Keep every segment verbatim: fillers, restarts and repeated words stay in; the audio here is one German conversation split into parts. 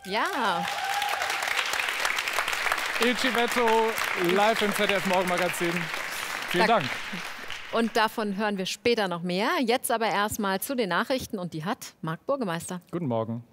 Ja. Il Civetto, live im Z D F-Morgenmagazin. Vielen Dank. Und davon hören wir später noch mehr. Jetzt aber erstmal zu den Nachrichten und die hat Marc Burgemeister. Guten Morgen.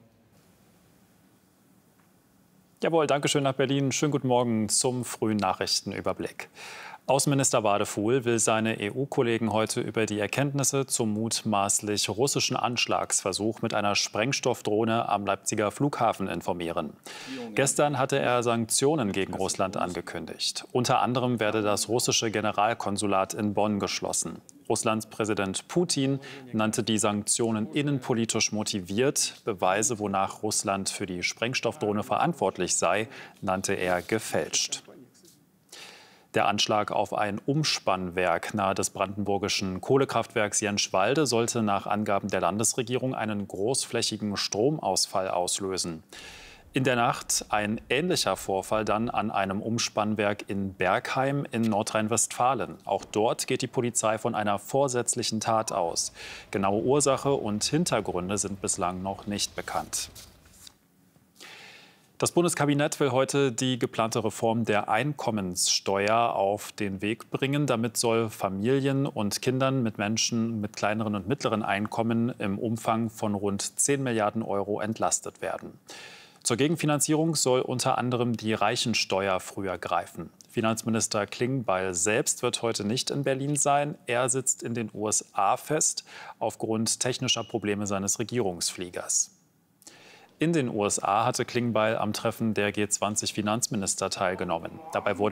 Jawohl, danke schön nach Berlin. Schönen guten Morgen zum frühen Nachrichtenüberblick. Außenminister Wadefuhl will seine E U-Kollegen heute über die Erkenntnisse zum mutmaßlich russischen Anschlagsversuch mit einer Sprengstoffdrohne am Leipziger Flughafen informieren. Gestern hatte er Sanktionen gegen Russland angekündigt. Unter anderem werde das russische Generalkonsulat in Bonn geschlossen. Russlands Präsident Putin nannte die Sanktionen innenpolitisch motiviert. Beweise, wonach Russland für die Sprengstoffdrohne verantwortlich sei, nannte er gefälscht. Der Anschlag auf ein Umspannwerk nahe des brandenburgischen Kohlekraftwerks Jenschwalde sollte nach Angaben der Landesregierung einen großflächigen Stromausfall auslösen. In der Nacht ein ähnlicher Vorfall dann an einem Umspannwerk in Bergheim in Nordrhein-Westfalen. Auch dort geht die Polizei von einer vorsätzlichen Tat aus. Genaue Ursache und Hintergründe sind bislang noch nicht bekannt. Das Bundeskabinett will heute die geplante Reform der Einkommenssteuer auf den Weg bringen. Damit soll Familien und Kindern mit Menschen mit kleineren und mittleren Einkommen im Umfang von rund zehn Milliarden Euro entlastet werden. Zur Gegenfinanzierung soll unter anderem die Reichensteuer früher greifen. Finanzminister Klingbeil selbst wird heute nicht in Berlin sein. Er sitzt in den U S A fest aufgrund technischer Probleme seines Regierungsfliegers. In den U S A hatte Klingbeil am Treffen der G zwanzig Finanzminister teilgenommen. Dabei wurde